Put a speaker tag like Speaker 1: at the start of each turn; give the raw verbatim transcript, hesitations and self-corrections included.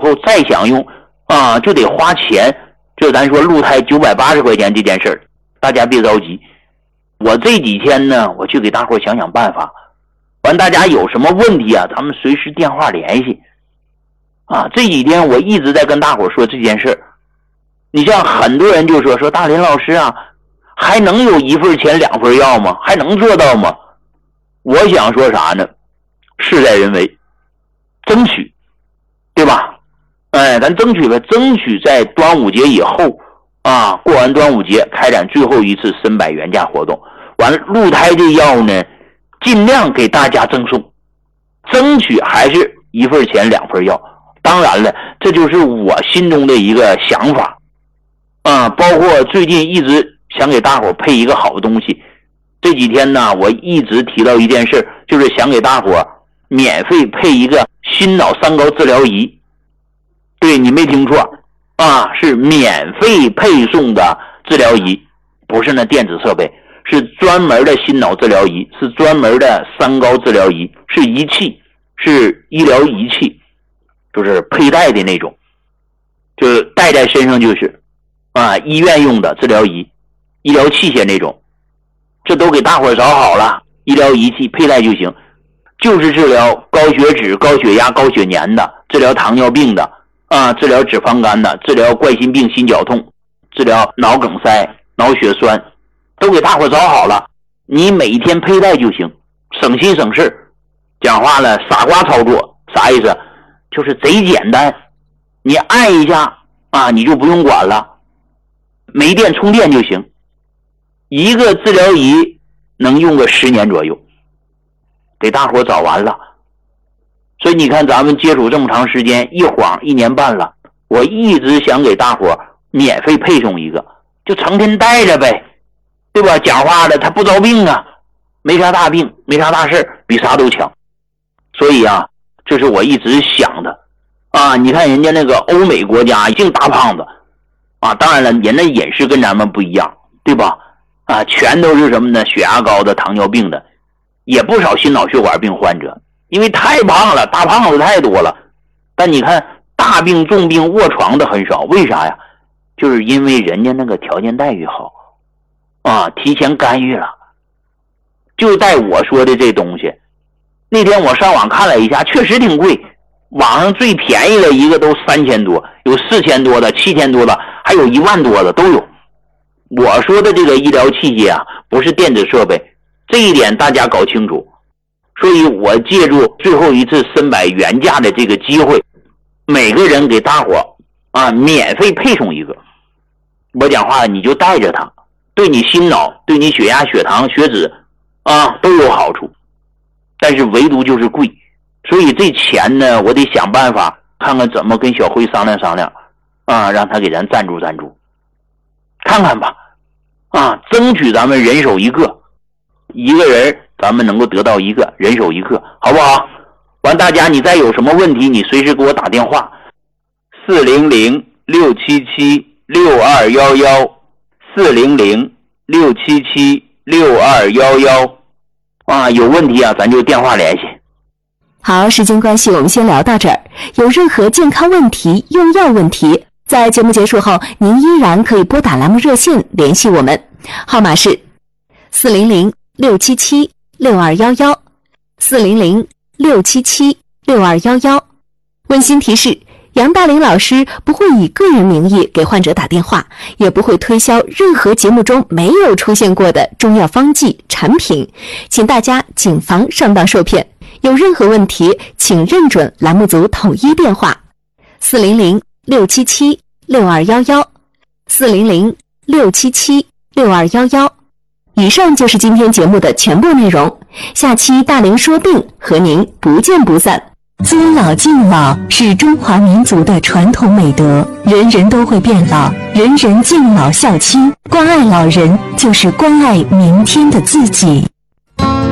Speaker 1: 后再想用啊，就得花钱。就咱说鹿胎九百八十块钱这件事儿，大家别着急。我这几天呢，我去给大伙想想办法。完，大家有什么问题啊，咱们随时电话联系。啊，这几天我一直在跟大伙说这件事儿。你像很多人就说说大林老师啊，还能有一份钱两份药吗？还能做到吗？我想说啥呢？事在人为，争取，对吧？哎，咱争取吧，争取在端午节以后啊，过完端午节开展最后一次申百原价活动。完了，鹿胎这药呢，尽量给大家赠送，争取还是一份钱两份药。当然了，这就是我心中的一个想法啊，包括最近一直想给大伙配一个好的东西。这几天呢，我一直提到一件事，就是想给大伙免费配一个心脑三高治疗仪。对，你没听错啊，是免费配送的治疗仪，不是那电子设备，是专门的心脑治疗仪，是专门的三高治疗仪，是仪器，是医疗仪器，就是佩戴的那种，就是戴在身上就是啊，医院用的治疗仪，医疗器械那种，这都给大伙找好了，医疗仪器佩戴就行，就是治疗高血脂、高血压、高血粘的，治疗糖尿病的啊，治疗脂肪肝的，治疗冠心病、心绞痛，治疗脑梗塞、脑血栓，都给大伙找好了，你每天佩戴就行，省心省事。讲话了，傻瓜操作，啥意思？就是贼简单，你按一下啊，你就不用管了，没电充电就行。一个治疗仪能用个十年左右，给大伙找完了。所以你看咱们接触这么长时间，一晃一年半了，我一直想给大伙免费配送一个，就成天带着呗，对吧？讲话了他不着病啊，没啥大病，没啥大事，比啥都强。所以啊，这是我一直想的啊。你看人家那个欧美国家净大胖子啊，当然了，人的饮食跟咱们不一样，对吧？啊，全都是什么呢？血压高的、糖尿病的，也不少心脑血管病患者，因为太胖了，大胖子太多了。但你看大病重病卧床的很少，为啥呀？就是因为人家那个条件待遇好啊，提前干预了。就带我说的这东西，那天我上网看了一下，确实挺贵，网上最便宜的一个都三千多，有四千多的、七千多的，还有一万多的都有。我说的这个医疗器械啊，不是电子设备，这一点大家搞清楚。所以我借助最后一次申百原价的这个机会，每个人给大伙啊免费配送一个。我讲话你就带着它，对你心脑、对你血压、血糖、血脂啊都有好处。但是唯独就是贵，所以这钱呢，我得想办法看看怎么跟小辉商量商量啊，让他给咱赞助赞助。看看吧，啊，争取咱们人手一个，一个人咱们能够得到一个，人手一个，好不好？完，大家你再有什么问题，你随时给我打电话，四零零六七七六二幺幺，四零零六七七六二幺幺，啊，有问题啊，咱就电话联系。
Speaker 2: 好，时间关系，我们先聊到这儿。有任何健康问题、用药问题，在节目结束后，您依然可以拨打栏目热线联系我们，号码是四零零六七七六二幺幺，四零零六七七六二幺幺。温馨提示：杨大林老师不会以个人名义给患者打电话，也不会推销任何节目中没有出现过的中药方剂产品，请大家谨防上当受骗。有任何问题，请认准栏目组统一电话四零零六七七六二幺幺，四零零六七七六二幺幺。以上就是今天节目的全部内容，下期大林说病和您不见不散。尊老敬老是中华民族的传统美德，人人都会变老，人人敬老孝亲，关爱老人就是关爱明天的自己。